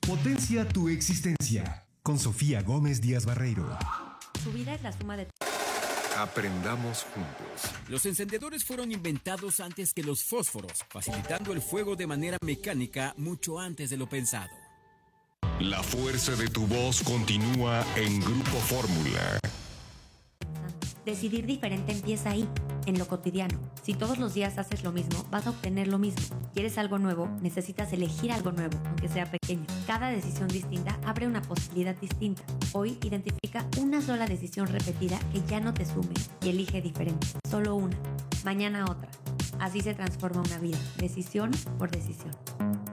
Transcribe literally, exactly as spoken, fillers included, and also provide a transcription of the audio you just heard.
Potencia tu existencia. Con Sofía Gómez Díaz Barreiro. Tu vida es la suma de... Aprendamos juntos. Los encendedores fueron inventados antes que los fósforos, facilitando el fuego de manera mecánica mucho antes de lo pensado. La fuerza de tu voz continúa en Grupo Fórmula. Decidir diferente empieza ahí, en lo cotidiano. Si todos los días haces lo mismo, vas a obtener lo mismo. ¿Quieres algo nuevo? Necesitas elegir algo nuevo, aunque sea pequeño. Cada decisión distinta abre una posibilidad distinta. Hoy identifica una sola decisión repetida que ya no te sume y elige diferente. Solo una. Mañana otra. Así se transforma una vida. Decisión por decisión.